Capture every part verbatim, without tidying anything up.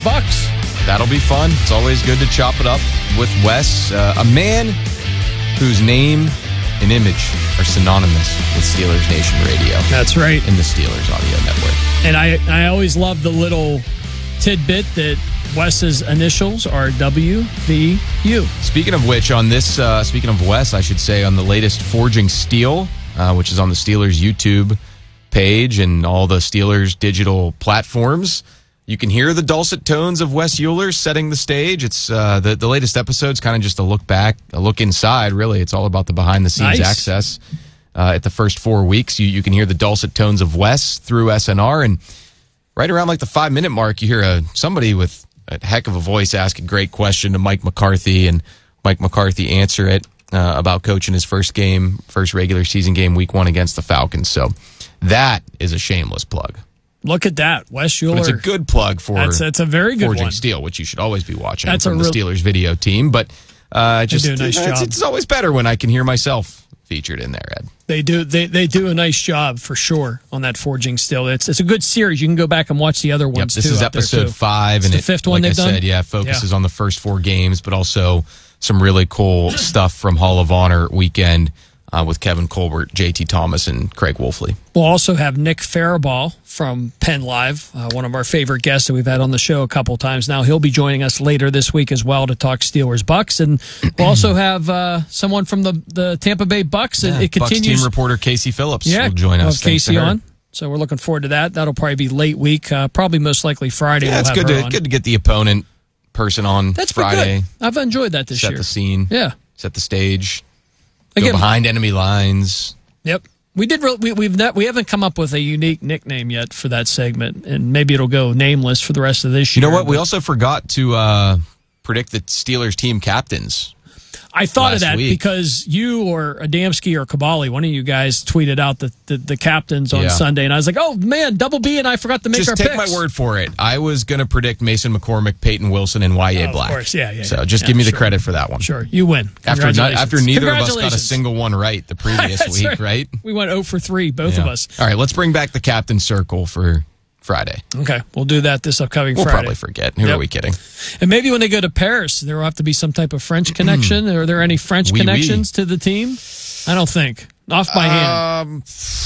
Bucks. That'll be fun. It's always good to chop it up with Wes, uh, a man whose name and image are synonymous with Steelers Nation Radio. That's right. In the Steelers Audio Network. And I, I always love the little tidbit that Wes's initials are W V U. Speaking of which, on this, uh, speaking of Wes, I should say, on the latest Forging Steel, uh, which is on the Steelers YouTube page and all the Steelers digital platforms, you can hear the dulcet tones of Wes Euler setting the stage. It's uh, the, the latest episode's kind of just a look back, a look inside, really. It's all about the behind-the-scenes Nice. access. Uh, at the first four weeks, you, you can hear the dulcet tones of Wes through S N R, and right around like the five-minute mark, you hear a, somebody with a heck of a voice ask a great question to Mike McCarthy, and Mike McCarthy answer it uh, about coaching his first game, first regular season game, week one against the Falcons. So that is a shameless plug. Look at that, Wes Euler. But it's a good plug for that's, that's a very good Forging one. Steel, which you should always be watching That's from a the real- Steelers video team. But uh, just do a nice you know, it's, job. it's always better when I can hear myself featured in there, Ed. They do they they do a nice job for sure on that Forging Steel. It's it's a good series. You can go back and watch the other Yep, ones this too. is out there, episode too. five, It's and the it, fifth like one they've I said, done? yeah, focuses Yeah. on the first four games, but also some really cool stuff from Hall of Honor weekend uh, with Kevin Colbert, J T Thomas, and Craig Wolfley. We'll also have Nick Faribault from Penn Live, uh, one of our favorite guests that we've had on the show a couple times now. He'll be joining us later this week as well to talk Steelers Bucks, and we'll also have uh, someone from the, the Tampa Bay Bucks. Yeah, it, it Bucks continues. team reporter Casey Phillips yeah, will join we'll us. have Thanks to Casey her. on. So we're looking forward to that. That'll probably be late week, uh, probably most likely Friday. Yeah, we'll it's have good her to on. good to get the opponent person on That's been Friday. good. I've enjoyed that this set year. the scene. Yeah. Set the stage. Again- Go behind enemy lines. Yep. We did. Re- we, we've not, we haven't come up with a unique nickname yet for that segment, and maybe it'll go nameless for the rest of this You year. know what? We but also forgot to uh, predict the Steelers team captains. I thought of last that week. because you or Adamski or Kabali, one of you guys, tweeted out the the, the captains on Yeah. Sunday, and I was like, "Oh man, Double B and I forgot to make Just our take picks." my word for it. I was going to predict Mason McCormick, Peyton Wilson, and Y A Oh, of Black. course. Yeah, yeah, So yeah. just Yeah, give me the sure. credit for that one. Sure, you win. After not, Congratulations. after neither of us got a Congratulations. single one right the previous That's week, right. right? We went zero for three, both of Yeah. us. All right, let's bring back the captain circle for Friday. Okay, we'll do that this upcoming We'll Friday. probably forget. Who Yep. are we kidding? And maybe when they go to Paris, there will have to be some type of French connection. Are there any French Oui, oui. connections to the team? I don't think. Off by hand. Um,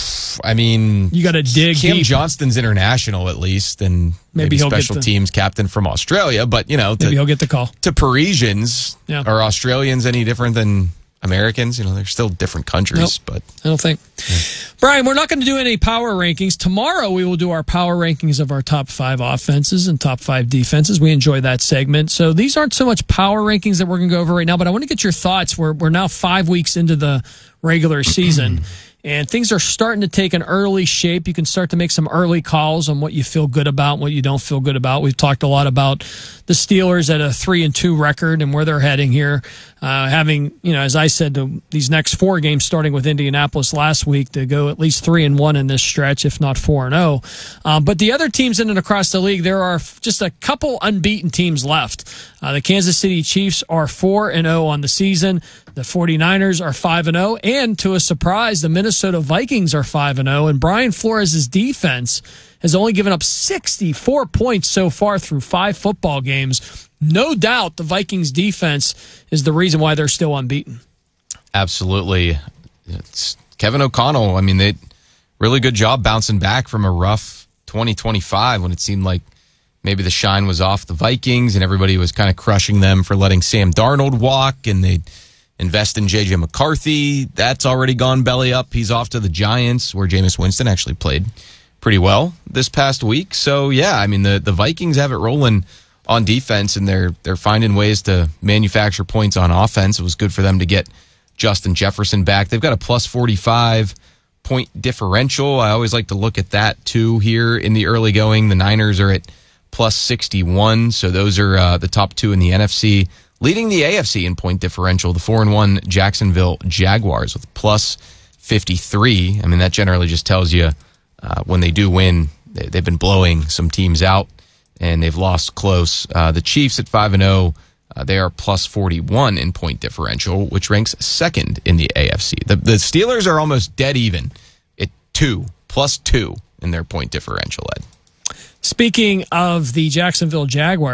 I mean, You got to dig Cam deep. Johnston's international at least, and Maybe maybe, he'll get special the- teams captain from Australia. But you know, Maybe he'll to, get the call. to Parisians, Yeah. are Australians any different than Americans? You know, they're still different countries. Nope. But I don't think. Brian, we're not going to do any power rankings. Tomorrow we will do our power rankings of our top five offenses and top five defenses. We enjoy that segment. So these aren't so much power rankings that we're going to go over right now, but I want to get your thoughts. We're, we're now five weeks into the regular season. And things are starting to take an early shape. You can start to make some early calls on what you feel good about and what you don't feel good about. We've talked a lot about the Steelers at a three and two record and where they're heading here. Uh, having, you know, as I said, to these next four games starting with Indianapolis last week to go at least three and one in this stretch, if not four and zero. Um, but the other teams in and across the league, there are just a couple unbeaten teams left. Uh, the Kansas City Chiefs are four and zero on the season. The 49ers are five and zero, and to a surprise, the Minnesota Vikings are five and zero. And Brian Flores' defense has only given up sixty-four points so far through five football games. No doubt the Vikings defense is the reason why they're still unbeaten. absolutely, it's Kevin O'Connell. I mean, they really good job bouncing back from a rough twenty twenty-five when it seemed like maybe the shine was off the Vikings and everybody was kind of crushing them for letting Sam Darnold walk, and they invest in J J McCarthy. That's already gone belly up. He's off to the Giants, where Jameis Winston actually played pretty well this past week. So, yeah, I mean, the, the Vikings have it rolling on defense, and they're they're finding ways to manufacture points on offense. It was good for them to get Justin Jefferson back. They've got a plus forty-five point differential. I always like to look at that, too, here in the early going. The Niners are at plus sixty-one, so those are uh, the top two in the N F C. Leading the A F C in point differential, the four and one Jacksonville Jaguars with plus fifty-three. I mean, that generally just tells you uh, when they do win, they, they've been blowing some teams out, and they've lost close. Uh, the Chiefs at five and zero, uh, they are plus forty-one in point differential, which ranks second in the A F C. The, the Steelers are almost dead even at two, plus two in their point differential, Ed. Speaking of the Jacksonville Jaguars,